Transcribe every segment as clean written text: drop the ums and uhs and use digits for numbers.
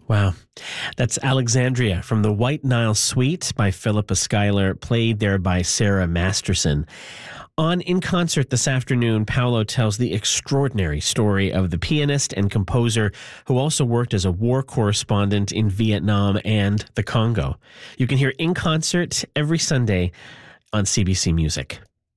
Wow. That's Alexandria from the White Nile Suite by Philippa Schuyler, played there by Sarah Masterson. On In Concert this afternoon, Paolo tells the extraordinary story of the pianist and composer who also worked as a war correspondent in Vietnam and the Congo. You can hear In Concert every Sunday on CBC Music.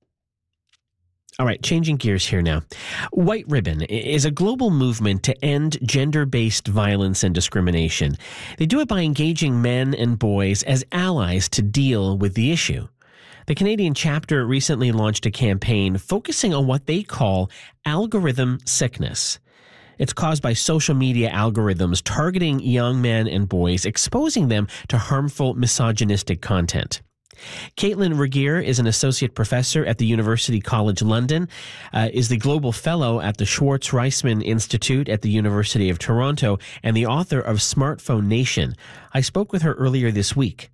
All right, changing gears here now. White Ribbon is a global movement to end gender-based violence and discrimination. They do it by engaging men and boys as allies to deal with the issue. The Canadian chapter recently launched a campaign focusing on what they call algorithm sickness. It's caused by social media algorithms targeting young men and boys, exposing them to harmful misogynistic content. Caitlin Regier is an associate professor at the University College London, is the global fellow at the Schwartz Reisman Institute at the University of Toronto, and the author of Smartphone Nation. I spoke with her earlier this week.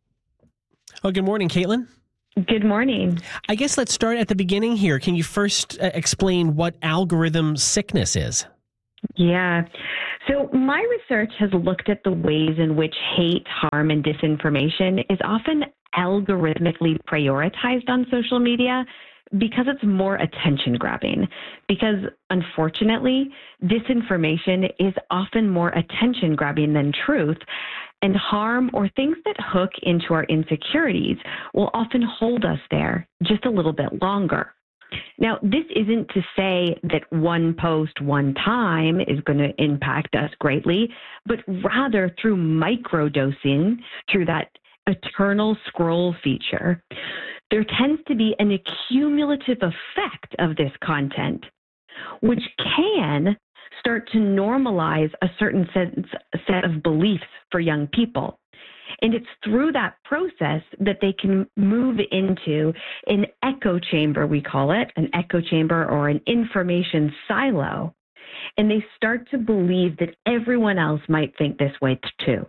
Oh, good morning, Caitlin. Good morning. I guess let's start at the beginning here. Can you first explain what algorithm sickness is? Yeah. So my research has looked at the ways in which hate, harm, and disinformation is often algorithmically prioritized on social media because it's more attention grabbing. Because unfortunately, disinformation is often more attention grabbing than truth, and harm or things that hook into our insecurities will often hold us there just a little bit longer. Now, this isn't to say that one post one time is going to impact us greatly, but rather through microdosing, through that eternal scroll feature, there tends to be an accumulative effect of this content, which can start to normalize a certain set of beliefs for young people. And it's through that process that they can move into an echo chamber, we call it, an echo chamber or an information silo. And they start to believe that everyone else might think this way too.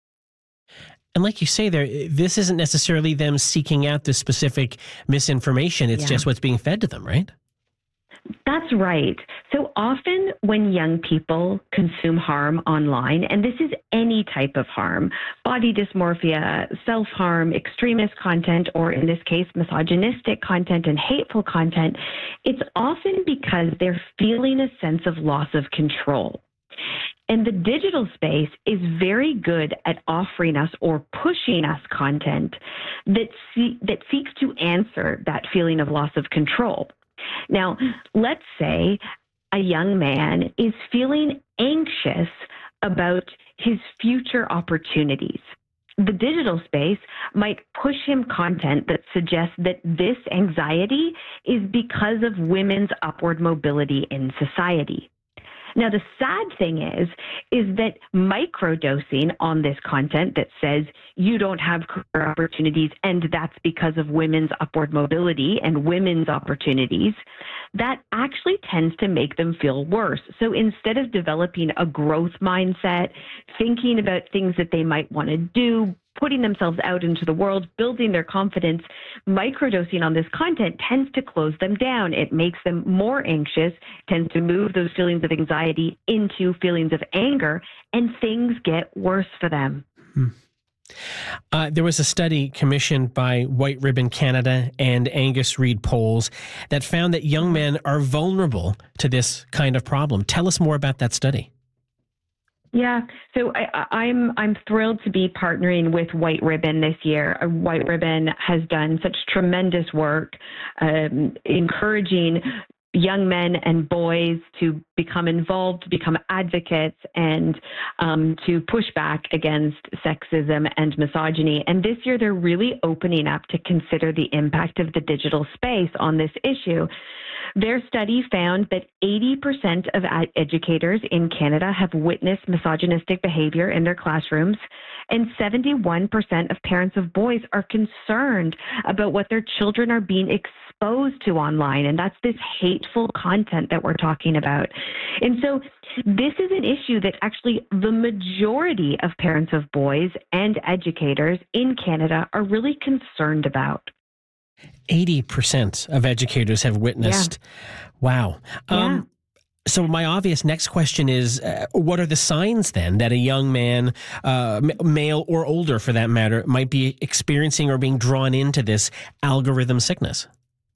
And like you say there, this isn't necessarily them seeking out the specific misinformation. It's just what's being fed to them, right? That's right. So often when young people consume harm online, and this is any type of harm, body dysmorphia, self-harm, extremist content, or in this case, misogynistic content and hateful content, it's often because they're feeling a sense of loss of control. And the digital space is very good at offering us or pushing us content that seeks to answer that feeling of loss of control. Now, let's say a young man is feeling anxious about his future opportunities. The digital space might push him content that suggests that this anxiety is because of women's upward mobility in society. Now, the sad thing is that microdosing on this content that says you don't have career opportunities and that's because of women's upward mobility and women's opportunities, that actually tends to make them feel worse. So instead of developing a growth mindset, thinking about things that they might want to do, putting themselves out into the world, building their confidence, microdosing on this content tends to close them down. It makes them more anxious, tends to move those feelings of anxiety into feelings of anger, and things get worse for them. There was a study commissioned by White Ribbon Canada and Angus Reid Polls that found that young men are vulnerable to this kind of problem. Tell us more about that study. Yeah, so I'm thrilled to be partnering with White Ribbon this year. White Ribbon has done such tremendous work encouraging young men and boys to become involved, to become advocates, and to push back against sexism and misogyny. And this year, they're really opening up to consider the impact of the digital space on this issue. Their study found that 80% of educators in Canada have witnessed misogynistic behavior in their classrooms, and 71% of parents of boys are concerned about what their children are being exposed to online, and that's this hateful content that we're talking about. And so this is an issue that actually the majority of parents of boys and educators in Canada are really concerned about. 80% of educators have witnessed. Yeah. Wow. Yeah. So my obvious next question is, what are the signs then that a young man, male or older for that matter, might be experiencing or being drawn into this algorithm sickness?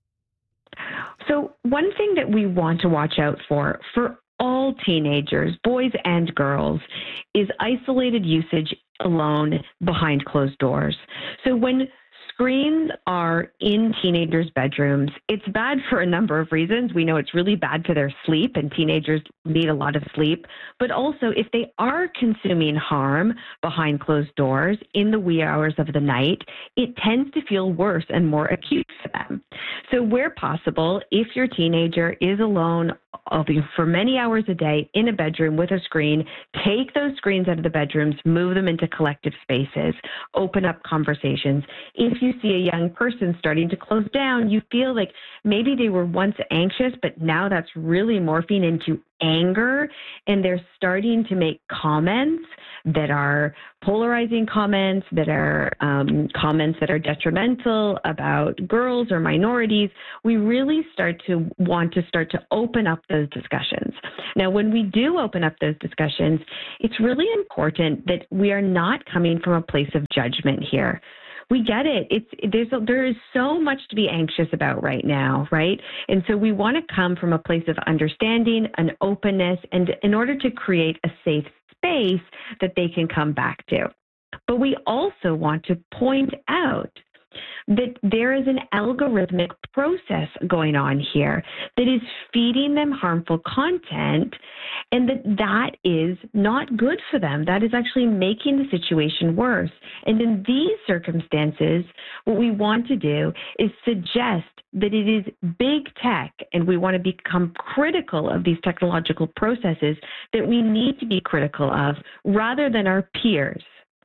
So one thing that we want to watch out for all teenagers, boys and girls, is isolated usage alone behind closed doors. So when screens are in teenagers' bedrooms, it's bad for a number of reasons. We know it's really bad for their sleep, and teenagers need a lot of sleep. But also, if they are consuming harm behind closed doors in the wee hours of the night, it tends to feel worse and more acute for them. So where possible, if your teenager is alone for many hours a day in a bedroom with a screen, take those screens out of the bedrooms, move them into collective spaces, open up conversations. If you see a young person starting to close down, you feel like maybe they were once anxious, but now that's really morphing into anger, and they're starting to make comments that are polarizing comments, that are comments that are detrimental about girls or minorities, we really start to want to open up those discussions. Now, when we do open up those discussions, it's really important that we are not coming from a place of judgment here. We get it. There is so much to be anxious about right now, right? And so we want to come from a place of understanding and openness, and in order to create a safe space that they can come back to. But we also want to point out that there is an algorithmic process going on here that is feeding them harmful content, and that is not good for them. That is actually making the situation worse. And in these circumstances, what we want to do is suggest that it is big tech, and we want to become critical of these technological processes that we need to be critical of, rather than our peers.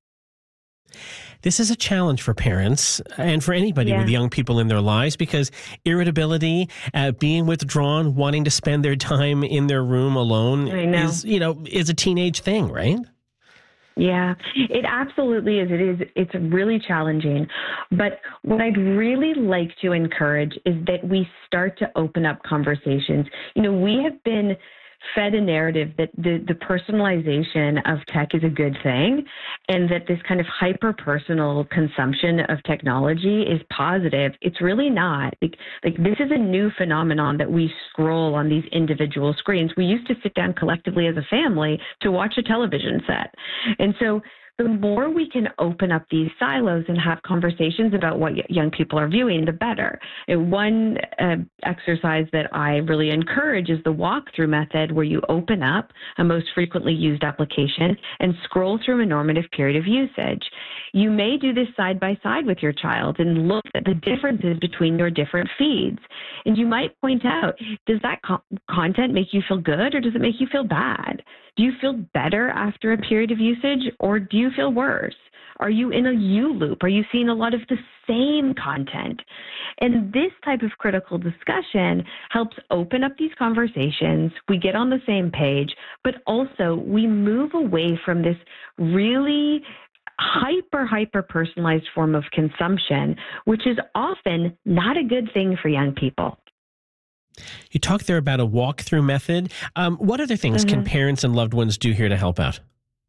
This is a challenge for parents and for anybody with young people in their lives, because irritability, being withdrawn, wanting to spend their time in their room alone is a teenage thing, right? Yeah, it absolutely is. It's really challenging. But what I'd really like to encourage is that we start to open up conversations. We have been fed a narrative that the personalization of tech is a good thing, and that this kind of hyper-personal consumption of technology is positive. It's really not. Like this is a new phenomenon that we scroll on these individual screens. We used to sit down collectively as a family to watch a television set. And so the more we can open up these silos and have conversations about what young people are viewing, the better. And one exercise that I really encourage is the walkthrough method, where you open up a most frequently used application and scroll through a normative period of usage. You may do this side by side with your child and look at the differences between your different feeds. And you might point out, does that content make you feel good, or does it make you feel bad? Do you feel better after a period of usage, or do you feel worse? Are you in a U loop? Are you seeing a lot of the same content? And this type of critical discussion helps open up these conversations. We get on the same page, but also we move away from this really hyper personalized form of consumption, which is often not a good thing for young people. You talked there about a walkthrough method. What other things can parents and loved ones do here to help out?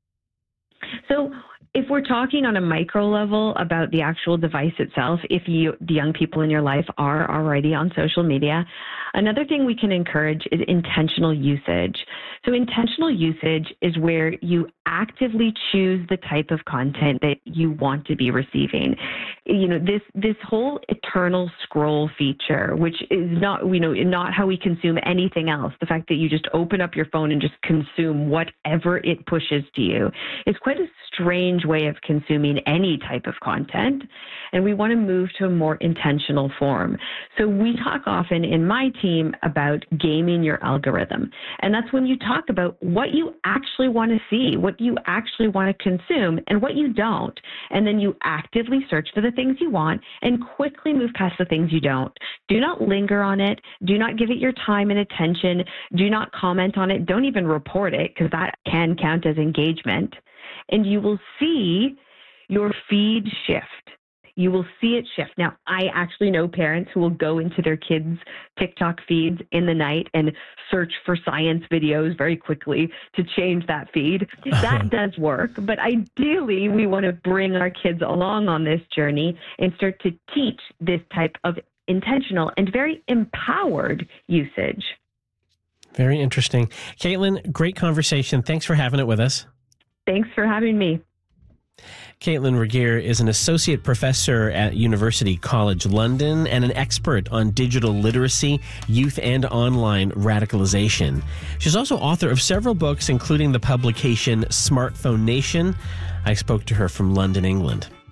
So if we're talking on a micro level about the actual device itself, if the young people in your life are already on social media, another thing we can encourage is intentional usage. So intentional usage is where you actively choose the type of content that you want to be receiving. This whole eternal scroll feature, which is not how we consume anything else. The fact that you just open up your phone and just consume whatever it pushes to you is quite a strange way of consuming any type of content. And we want to move to a more intentional form. So we talk often in my team about gaming your algorithm. And that's when you talk about what you actually want to see, what you actually want to consume, and what you don't. And then you actively search for the things you want and quickly move past the things you don't. Do not linger on it. Do not give it your time and attention. Do not comment on it. Don't even report it, because that can count as engagement. And you will see your feed shift. you will see it shift. Now, I actually know parents who will go into their kids' TikTok feeds in the night and search for science videos very quickly to change that feed. That does work. But ideally, we want to bring our kids along on this journey and start to teach this type of intentional and very empowered usage. Very interesting. Caitlin, great conversation. Thanks for having it with us. Thanks for having me. Caitlin Regehr is an associate professor at University College London and an expert on digital literacy, youth and online radicalization. She's also author of several books, including the publication Smartphone Nation. I spoke to her from London, England.